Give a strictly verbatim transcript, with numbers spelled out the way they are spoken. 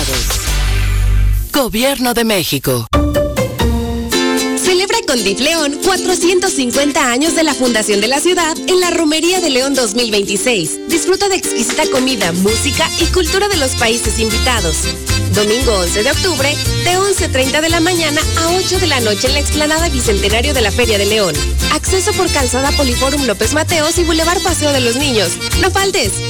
invitados. Gobierno de México. Celebra con D I F León cuatrocientos cincuenta años de la fundación de la ciudad en la Romería de León dos mil veintiséis. Disfruta de exquisita comida, música y cultura de los países invitados. Domingo once de octubre, de once treinta de la mañana a ocho de la noche en la explanada Bicentenario de la Feria de León. Acceso por Calzada Poliforum López Mateos y Boulevard Paseo de los Niños. No faltes,